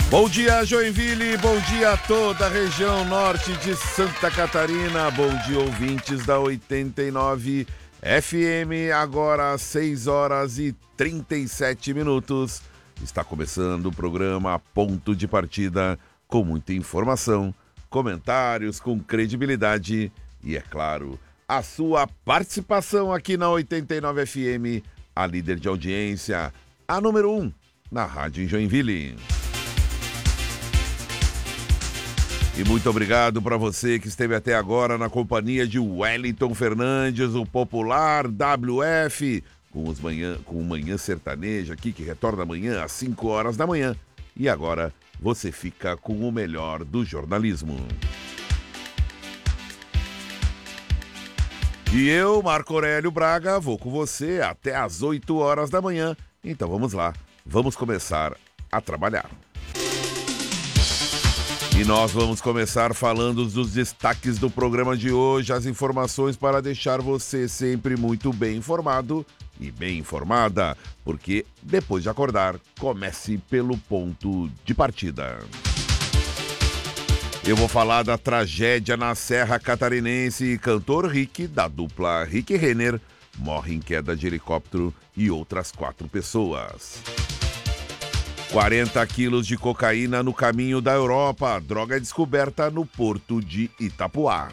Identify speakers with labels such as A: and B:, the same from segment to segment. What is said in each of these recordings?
A: Bom dia, Joinville, bom dia a toda a região norte de Santa Catarina, bom dia, ouvintes da 89 FM, agora às 6 horas e 37 minutos. Está começando o programa Ponto de Partida, com muita informação, comentários com credibilidade e, é claro, a sua participação aqui na 89 FM, a líder de audiência, a número 1 na rádio em Joinville. E muito obrigado para você que esteve até agora na companhia de Wellington Fernandes, o popular WF, com o Manhã Sertaneja aqui, que retorna amanhã às 5 horas da manhã. E agora você fica com o melhor do jornalismo. E eu, Marco Aurélio Braga, vou com você até às 8 horas da manhã. Então vamos lá, vamos começar a trabalhar. E nós vamos começar falando dos destaques do programa de hoje, as informações para deixar você sempre muito bem informado e bem informada, porque depois de acordar, comece pelo ponto de partida. Eu vou falar da tragédia na Serra Catarinense. Cantor Rick, da dupla Rick Renner, morre em queda de helicóptero e outras 4 pessoas. 40 quilos de cocaína no caminho da Europa. Droga é descoberta no porto de Itapuá.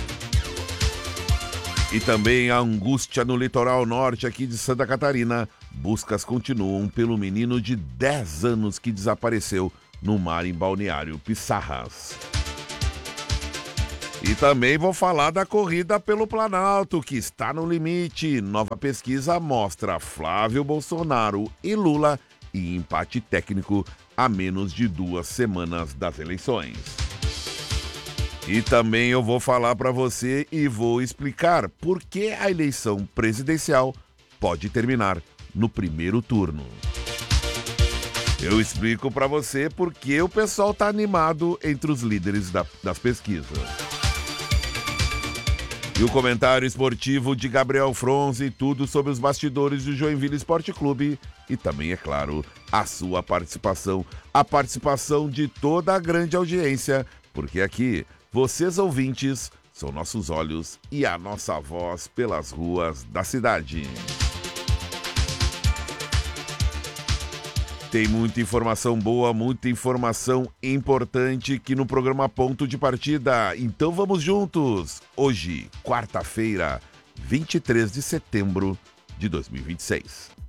A: E também a angústia no litoral norte aqui de Santa Catarina. Buscas continuam pelo menino de 10 anos que desapareceu no mar em Balneário Pissarras. E também vou falar da corrida pelo Planalto, que está no limite. Nova pesquisa mostra Flávio Bolsonaro e Lula e empate técnico a menos de 2 semanas das eleições. E também eu vou falar para você e vou explicar por que a eleição presidencial pode terminar no primeiro turno. Eu explico para você porque o pessoal tá animado entre os líderes das pesquisas. E o comentário esportivo de Gabriel Fronzi, tudo sobre os bastidores do Joinville Esporte Clube e também, é claro, a sua participação, a participação de toda a grande audiência, porque aqui, vocês ouvintes, são nossos olhos e a nossa voz pelas ruas da cidade. Tem muita informação boa, muita informação importante aqui no programa Ponto de Partida. Então vamos juntos. Hoje, quarta-feira, 23 de setembro de 2026.